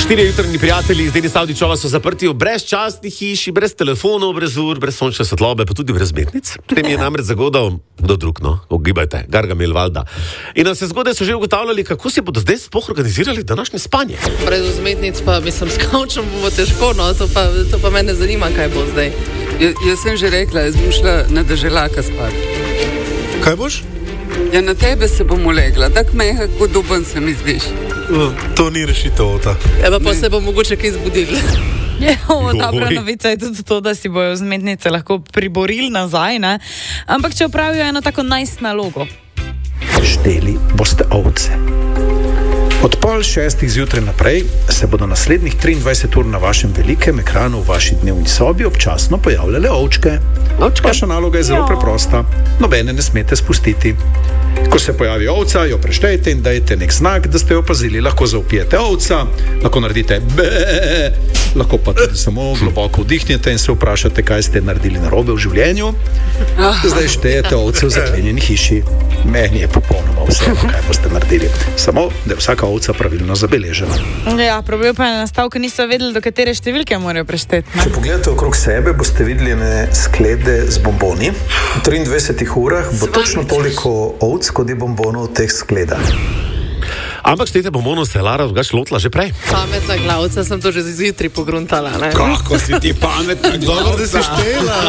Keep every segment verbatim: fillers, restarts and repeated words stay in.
Štirje jutrni prijatelji iz Denis Avdičova so zaprti v brezčasni hiši, brez telefonov, brez ur, brez sončne svetlobe, pa tudi brez metnic. Potem je namreč zagodal, kdo drug, no, ogibajte, Gargamel Valda. In na vse zgodaj so že ugotavljali, kako si bodo zdaj sploh organizirali današnje spanje. Brez vzmetnic pa, mislim, s kavčem bo težko, no, to pa, to pa mene zanima, kaj bo zdaj. Ja, jaz sem že rekla, jaz bom šla na deželaka spati. Kaj boš? Ja, na tebe se bom ulegla, tak mehak, kot doben se mi zdiš. Uh, to ni rešitev, ta. Ja, pa, pa se bom mogoče kaj zbudila. Ja, dobra novica je tudi to, da si bojo vzmetnice lahko priborili nazaj, ne? Ampak če opravijo eno tako nice nalogo. Šteli boste ovce. Od pol šestih zjutraj naprej se bodo naslednjih triindvajset ur na vašem velikem ekranu v vaši dnevni sobi občasno pojavljale ovčke. Ovčke? Vaša naloga je zelo preprosta. Nobene ne smete spustiti. Ko se pojavi ovca, jo preštejte in dajte nek znak, da ste jo opazili. Lahko zaupijete ovca, lahko naredite be, lahko pa tudi samo globoko vdihnete in se vprašate, kaj ste naredili narobe v življenju. Zdaj štejete ovce v zaklenjeni hiši. Meni je popolnoma vseeno, kaj boste naredili. Samo, da je vsaka ovca pravilno zabeležena. Ja, problem pa je nastal, ker niso vedeli, do katere številke morajo prešteti. Če pogledate okrog sebe, boste videli ene sklede z bomboni. V triindvajsetih urah bo točno toliko ovc, kot je bombonov v teh skledah. Ampak štete bombonov se je Lara drugače lotila že prej. Pametna glavca, sem to že zjutraj pogruntala, ne? Kako si ti pametna, dobro, da si štela.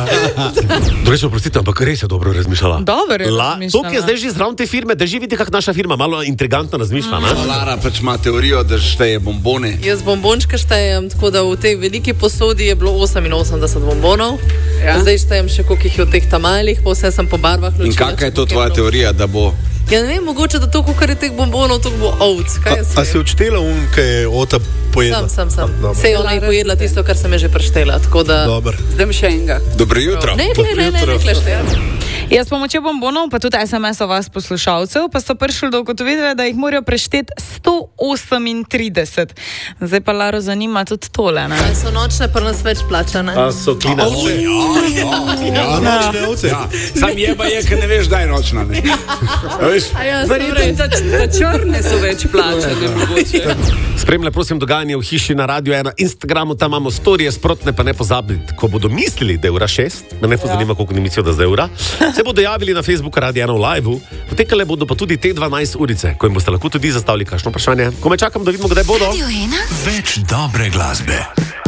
Drugače, oprostite, ampak res je dobro razmišljala. Dobro je La, razmišljala. to, ki je zdaj že zraven te firme, da že vidi, kak naša firma malo intrigantno razmišlja, ne? Lara pač ima teorijo, da šteje bombone. Jaz bombončke štejem, tako da v tej veliki posodi je bilo oseminosemdeset bombonov. Ja. Zdaj štejem še, koliko jih je v teh tamalih, pa vse sem po barvah ločila. In kakšna je to tvoja teorija, da bo... Ja, ne vem, mogoče, da to, koliko je teh bombonov, to bo ovc. Kaj jaz A, a si vem? odštela un, kaj je Ota pojedla? Sem, sem, sem. A, dobro. Sej ona je pojedla tisto, kar sem je že preštela, tako da... Dobar. Zdaj mi še enega. Dobro jutro. Ne, ne, ne, ne, ne, kleštejem. Ja, s pomočjo bombonov, pa tudi es em es-ov vas poslušalcev, pa so prišli do ugotovitve, da jih morajo prešteti sto osemintrideset. Zdaj pa Laro zanima tudi tole, ne? A so nočne pa nas več plačane? A so klina. Ja, nočne ovce. Ja. Sam jeba je, ker ne veš, da je nočna, ne. A veš? A ja, Verjetno, da, da črne so več plačane, mogoče. Spremlja, prosim, dogajanje v hiši na Radio ena, Instagramu, tam imamo storije sprotne, pa ne pozabiti, ko bodo mislili, da je ura šest, da ne to zanima, koliko ne mislijo, da zdaj je ura, se bodo javili na Facebooku Radio ena v liveu, potekale bodo pa tudi te dvanajst urice, ko jim boste lahko tudi zastavili kakšno vprašanje. Ko me čakam, da vidimo, kdaj bodo. Več dobre glasbe.